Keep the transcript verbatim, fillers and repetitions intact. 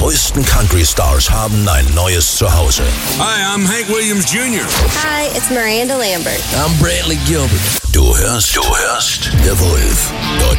größten Country-Stars haben ein neues Zuhause. Hi, I'm Hank Williams Junior Hi, it's Miranda Lambert. I'm Brantley Gilbert. Du hörst, du hörst The Wolf.